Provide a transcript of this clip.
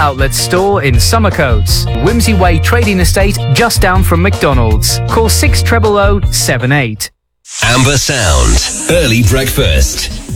outlet store in Summercoats. Whimsy Way Trading Estate, just down from McDonald's. Call 600 78. Amber Sound. Early breakfast.